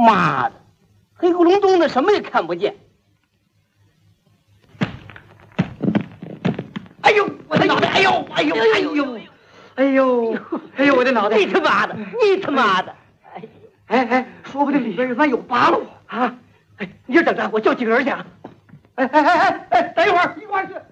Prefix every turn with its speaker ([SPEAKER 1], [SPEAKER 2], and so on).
[SPEAKER 1] 妈的，黑咕隆咚的，什么也看不见。哎呦，我的脑袋！哎呦，哎呦，哎呦，
[SPEAKER 2] 哎呦，哎呦，我的脑袋！
[SPEAKER 1] 你他妈的，你他妈的！
[SPEAKER 2] 哎，说不定里边有八路啊！哎，你就等着，我叫几个人去啊！哎，等一会儿，一块儿去。